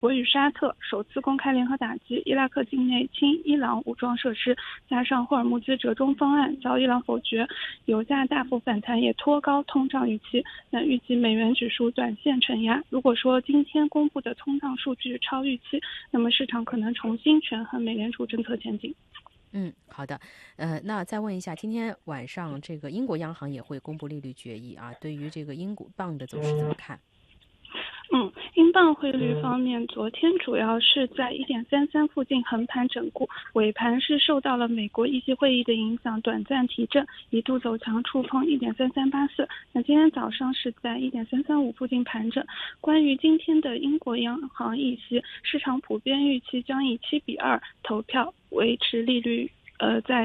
国与沙特首次公开联合打击伊拉克境内亲伊朗武装设施，加上霍尔木兹折中方案遭伊朗否决，油价大幅反弹也拖高通胀预期。那预计美元指数短线承压。如果说今天公布的通胀数据超预期，那么市场可能重新权衡美联储政策前景。 好的，那再问一下，今天晚上这个英国央行也会公布利率决议啊，对于这个英镑的走势怎么看？ 英镑汇率方面，昨天主要是在1.33附近横盘整固，尾盘是受到了美国议息会议的影响，短暂提振，一度走强触碰1.3384。那今天早上是在1.335附近盘整。关于今天的英国央行议息，市场普遍预期将以7-2投票维持利率在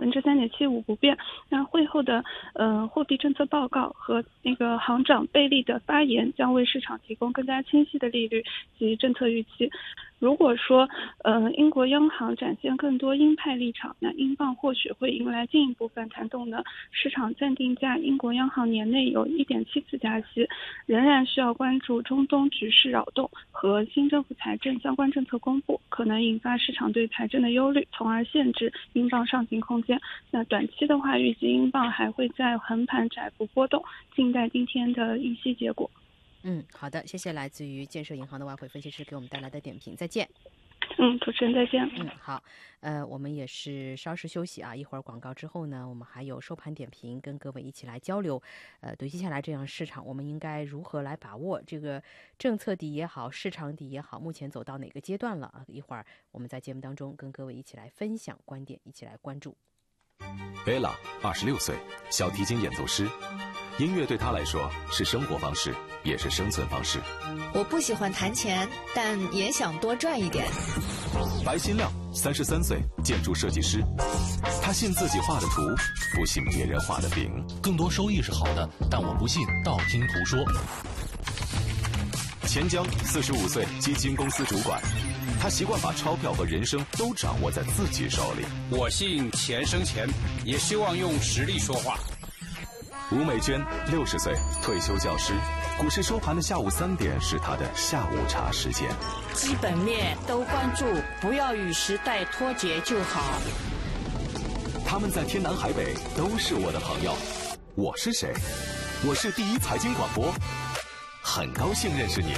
3.75%不变。那会后的货币政策报告和那个行长贝利的发言将为市场提供更加清晰的利率及政策预期。如果说英国央行展现更多鹰派立场，那英镑或许会迎来进一步反弹动能。市场暂定价英国央行年内有1.7次加息，仍然需要关注中东局势扰动和新政府财政相关政策公布，可能引发市场对财政的忧虑，从而限制英镑上行空间。那短期的话，预计英镑还会在横盘窄幅波动，静待今天的议息结果。 好的，谢谢来自于建设银行的外汇分析师给我们带来的点评，再见。 主持人再见。 好，我们也是稍事休息啊，一会儿广告之后呢，我们还有收盘点评跟各位一起来交流。对接下来这样市场，我们应该如何来把握这个政策底也好，市场底也好，目前走到哪个阶段了啊？一会儿我们在节目当中跟各位一起来分享观点，一起来关注。 贝拉26岁，小提琴演奏师。音乐对他来说是生活方式，也是生存方式。 我不喜欢弹钱，但也想多赚一点。 白新亮33岁，建筑设计师。他信自己画的图，不信别人画的饼。 更多收益是好的，但我不信道听途说。 钱江45岁，基金公司主管。他习惯把钞票和人生都掌握在自己手里。 我信钱生钱，也希望用实力说话。 吴美娟60岁，退休教师。股市收盘的下午3点是她的下午茶时间。 基本面都关注，不要与时代脱节就好。 他们在天南海北都是我的朋友。我是谁？我是第一财经广播，很高兴认识你。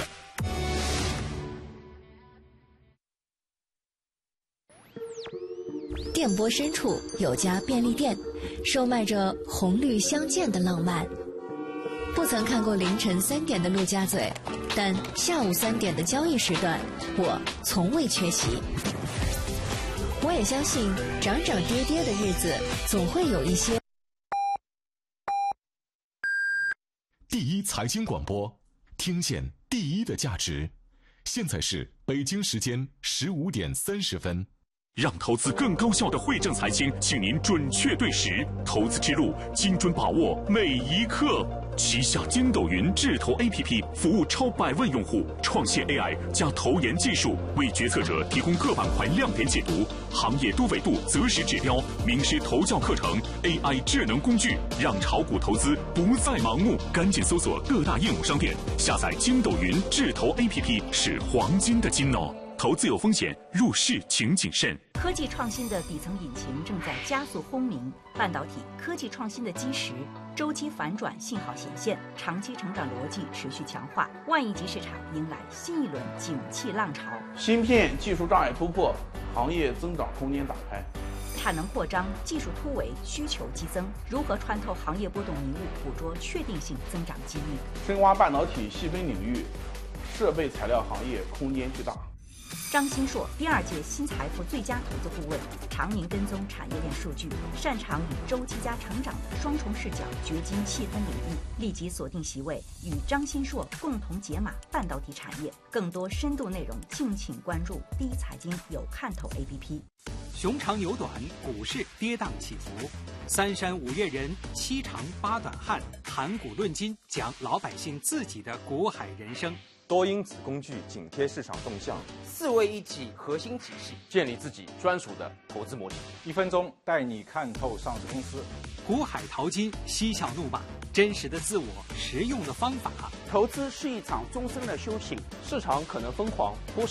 电波深处有家便利店，售卖着红绿相间的浪漫。不曾看过凌晨3点的陆家嘴，但下午3点的交易时段，我从未缺席。我也相信，涨涨跌跌的日子，总会有一些。 第一财经广播，听见第一的价值。现在是北京时间15点30分。 让投资更高效的汇正财经，请您准确对时，投资之路精准把握每一刻。旗下筋斗云智投 APP 服务超100万用户，创新 AI 加投研技术，为决策者提供各板块亮点解读、行业多维度择时指标、名师投教课程、AI 智能工具，让炒股投资不再盲目。赶紧搜索各大应用商店，下载筋斗云智投 APP 是黄金的金哦。投资有风险，入市请谨慎。 科技创新的底层引擎正在加速轰鸣，半导体科技创新的基石周期反转信号显现，长期成长逻辑持续强化，万亿级市场迎来新一轮景气浪潮。 芯片技术障碍突破，行业增长空间打开。 产能扩张，技术突围，需求激增，如何穿透行业波动迷雾，捕捉确定性增长机遇？ 深挖半导体细分领域，设备材料行业空间巨大。 张新硕，第2届新财富最佳投资顾问，常年跟踪产业链数据，擅长以周期加成长的双重视角掘金细分领域。立即锁定席位，与张新硕共同解码半导体产业。更多深度内容，敬请关注第一财经有看头 APP。 熊长牛短，股市跌宕起伏。3山5岳人，7长8短汉，谈股论金，讲老百姓自己的股海人生。 多因子工具紧贴市场动向 ，4位一体核心体系， 建立自己专属的投资模型。 1分钟带你看透上市公司。 股海淘金，嬉笑怒骂，真实的自我，实用的方法。 投资是一场终身的修行， 市场可能疯狂，